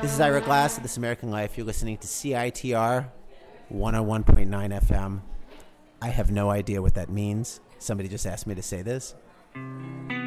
This is Ira Glass of This American Life. You're listening to CITR 101.9 FM. I have no idea what that means. Somebody just asked me to say this.